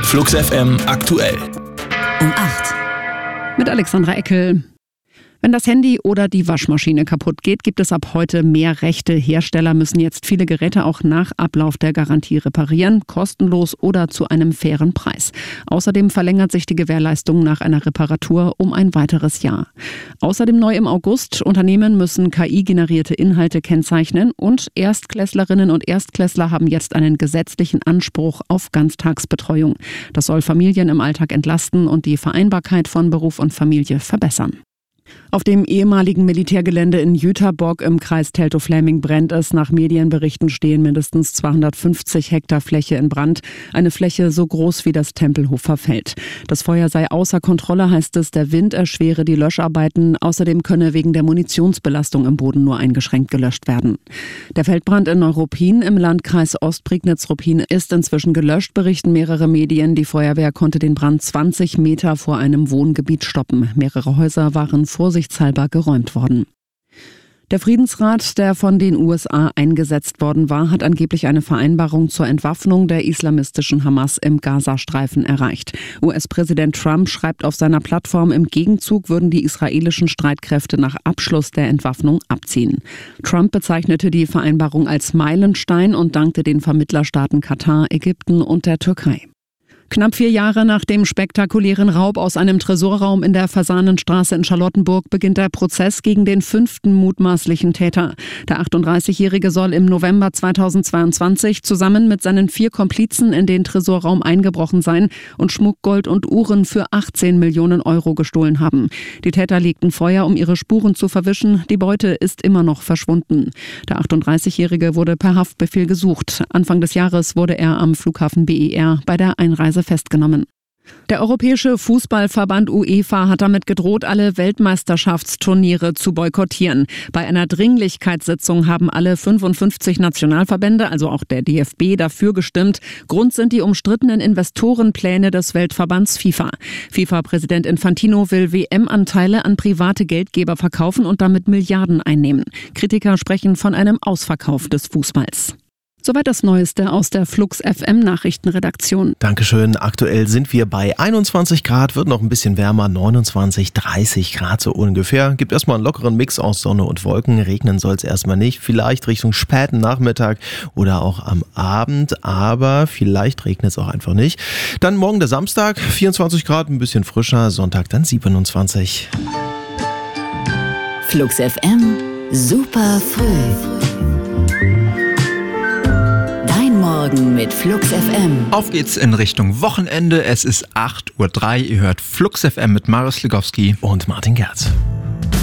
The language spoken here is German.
Flux FM aktuell. Um 8. Mit Alexandra Eckel. Wenn das Handy oder die Waschmaschine kaputt geht, gibt es ab heute mehr Rechte. Hersteller müssen jetzt viele Geräte auch nach Ablauf der Garantie reparieren, kostenlos oder zu einem fairen Preis. Außerdem verlängert sich die Gewährleistung nach einer Reparatur um ein weiteres Jahr. Außerdem neu im August: Unternehmen müssen KI-generierte Inhalte kennzeichnen und Erstklässlerinnen und Erstklässler haben jetzt einen gesetzlichen Anspruch auf Ganztagsbetreuung. Das soll Familien im Alltag entlasten und die Vereinbarkeit von Beruf und Familie verbessern. Auf dem ehemaligen Militärgelände in Jüterbog im Kreis Teltow-Fläming brennt es. Nach Medienberichten stehen mindestens 250 Hektar Fläche in Brand. Eine Fläche so groß wie das Tempelhofer Feld. Das Feuer sei außer Kontrolle, heißt es. Der Wind erschwere die Löscharbeiten. Außerdem könne wegen der Munitionsbelastung im Boden nur eingeschränkt gelöscht werden. Der Feldbrand in Neuruppin im Landkreis Ostprignitz-Ruppin ist inzwischen gelöscht, berichten mehrere Medien. Die Feuerwehr konnte den Brand 20 Meter vor einem Wohngebiet stoppen. Mehrere Häuser waren vorsichtshalber geräumt worden. Der Friedensrat, der von den USA eingesetzt worden war, hat angeblich eine Vereinbarung zur Entwaffnung der islamistischen Hamas im Gazastreifen erreicht. US-Präsident Trump schreibt auf seiner Plattform, im Gegenzug würden die israelischen Streitkräfte nach Abschluss der Entwaffnung abziehen. Trump bezeichnete die Vereinbarung als Meilenstein und dankte den Vermittlerstaaten Katar, Ägypten und der Türkei. Knapp 4 Jahre nach dem spektakulären Raub aus einem Tresorraum in der Fasanenstraße in Charlottenburg beginnt der Prozess gegen den 5. mutmaßlichen Täter. Der 38-Jährige soll im November 2022 zusammen mit seinen 4 Komplizen in den Tresorraum eingebrochen sein und Schmuck, Gold und Uhren für 18 Millionen Euro gestohlen haben. Die Täter legten Feuer, um ihre Spuren zu verwischen. Die Beute ist immer noch verschwunden. Der 38-Jährige wurde per Haftbefehl gesucht. Anfang des Jahres wurde er am Flughafen BER bei der Einreise festgenommen. Der Europäische Fußballverband UEFA hat damit gedroht, alle Weltmeisterschaftsturniere zu boykottieren. Bei einer Dringlichkeitssitzung haben alle 55 Nationalverbände, also auch der DFB, dafür gestimmt. Grund sind die umstrittenen Investorenpläne des Weltverbands FIFA. FIFA-Präsident Infantino will WM-Anteile an private Geldgeber verkaufen und damit Milliarden einnehmen. Kritiker sprechen von einem Ausverkauf des Fußballs. Soweit das Neueste aus der Flux FM Nachrichtenredaktion. Dankeschön. Aktuell sind wir bei 21 Grad, wird noch ein bisschen wärmer, 29, 30 Grad so ungefähr. Gibt erstmal einen lockeren Mix aus Sonne und Wolken. Regnen soll es erstmal nicht. Vielleicht Richtung späten Nachmittag oder auch am Abend, aber vielleicht regnet es auch einfach nicht. Dann morgen der Samstag, 24 Grad, ein bisschen frischer. Sonntag dann 27. Flux FM, super früh. Morgen mit Flux FM. Auf geht's in Richtung Wochenende. Es ist 8:03 Uhr. Ihr hört Flux FM mit Marius Ligowski und Martin Gerz.